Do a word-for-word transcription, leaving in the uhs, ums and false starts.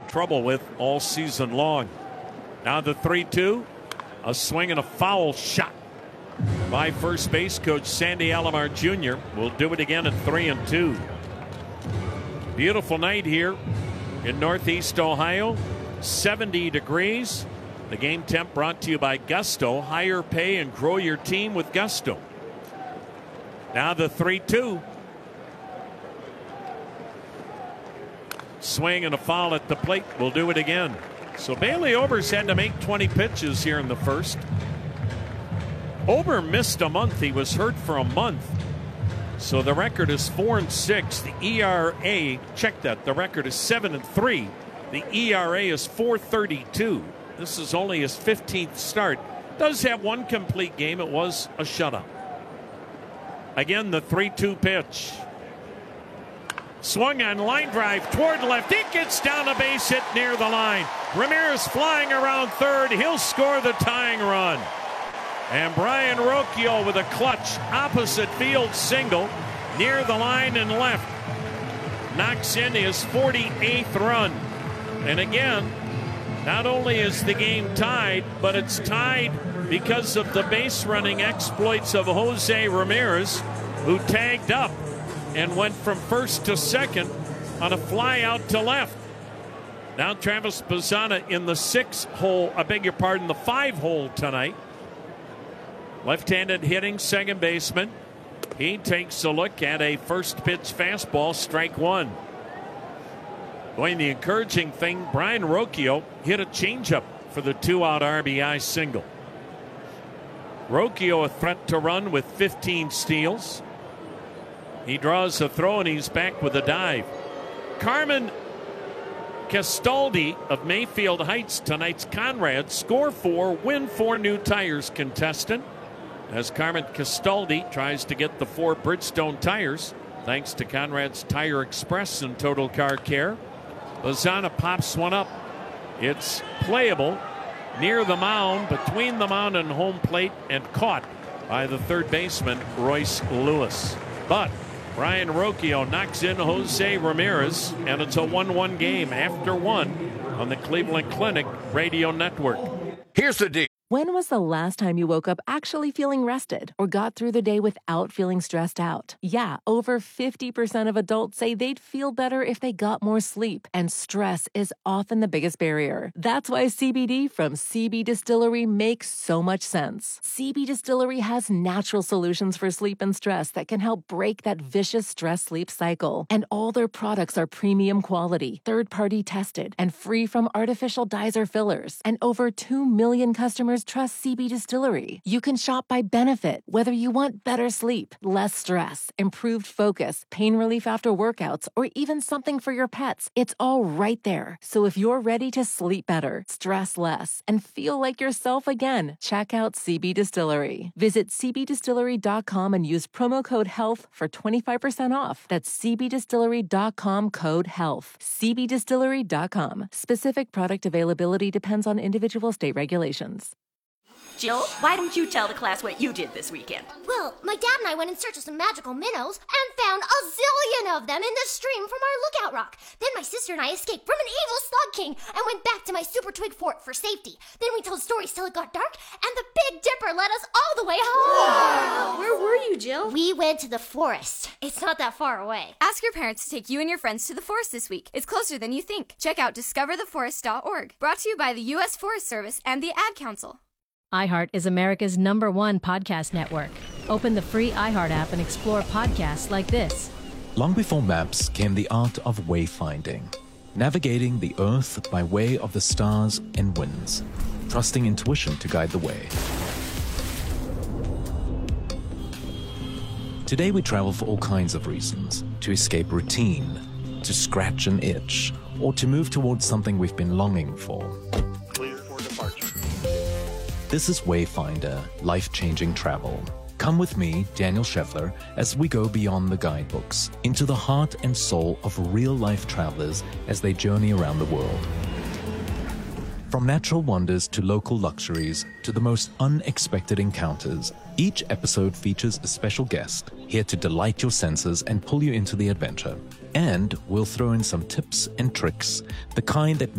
trouble with all season long. Now the three two. A swing and a foul shot by first base coach Sandy Alomar Junior We'll do it again at three and two. Beautiful night here in Northeast Ohio. seventy degrees. The game temp brought to you by Gusto. Higher pay and grow your team with Gusto. Now the three two. Swing and a foul at the plate. We'll do it again. So Bailey Ober's had to make twenty pitches here in the first. Ober missed a month. He was hurt for a month. So the record is four and six. The E R A, check that. The record is seven and three. The E R A is four thirty-two. This is only his fifteenth start. Does have one complete game. It was a shutout. Again, the three two pitch. Swung on, line drive toward left. It gets down a base hit near the line. Ramirez flying around third. He'll score the tying run. And Brian Rocchio with a clutch opposite field single near the line and left. Knocks in his forty-eighth run. And again, not only is the game tied, but it's tied because of the base running exploits of Jose Ramirez, who tagged up and went from first to second on a fly out to left. Now Travis Bazzana in the six hole, I beg your pardon, the five hole tonight. Left-handed hitting second baseman. He takes a look at a first pitch fastball, strike one. Boy, the encouraging thing, Brian Rocchio hit a changeup for the two-out R B I single. Rocchio a threat to run with fifteen steals. He draws a throw and he's back with a dive. Carmen Castaldi of Mayfield Heights, tonight's Conrad, score four, win four new tires contestant. As Carmen Castaldi tries to get the four Bridgestone tires, thanks to Conrad's Tire Express and Total Car Care. Bazzana pops one up. It's playable near the mound, between the mound and home plate, and caught by the third baseman, Royce Lewis. But Brian Rocchio knocks in Jose Ramirez, and it's a one one game after one on the Cleveland Clinic Radio Network. Here's the deal. When was the last time you woke up actually feeling rested or got through the day without feeling stressed out? Yeah, over fifty percent of adults say they'd feel better if they got more sleep, and stress is often the biggest barrier. That's why C B D from C B Distillery makes so much sense. C B Distillery has natural solutions for sleep and stress that can help break that vicious stress-sleep cycle. And all their products are premium quality, third-party tested, and free from artificial dyes or fillers. And over two million customers trust C B Distillery. You can shop by benefit, whether you want better sleep, less stress, improved focus, pain relief after workouts, or even something for your pets. It's all right there. So if you're ready to sleep better, stress less, and feel like yourself again, check out C B Distillery. Visit c b distillery dot com and use promo code HEALTH for twenty-five percent off. That's c b distillery dot com, code HEALTH. c b distillery dot com. Specific product availability depends on individual state regulations. Jill, why don't you tell the class what you did this weekend? Well, my dad and I went in search of some magical minnows and found a zillion of them in the stream from our lookout rock. Then my sister and I escaped from an evil slug king and went back to my super twig fort for safety. Then we told stories till it got dark, and the Big Dipper led us all the way home. Wow. Where were you, Jill? We went to the forest. It's not that far away. Ask your parents to take you and your friends to the forest this week. It's closer than you think. Check out discover the forest dot org. Brought to you by the U S Forest Service and the Ad Council. iHeart is America's number one podcast network. Open the free iHeart app and explore podcasts like this. Long before maps came the art of wayfinding, navigating the earth by way of the stars and winds, trusting intuition to guide the way. Today we travel for all kinds of reasons: to escape routine, to scratch an itch, or to move towards something we've been longing for. Clear for departure. This is Wayfinder, life-changing travel. Come with me, Daniel Scheffler, as we go beyond the guidebooks, into the heart and soul of real-life travelers as they journey around the world. From natural wonders to local luxuries to the most unexpected encounters, each episode features a special guest here to delight your senses and pull you into the adventure. And we'll throw in some tips and tricks, the kind that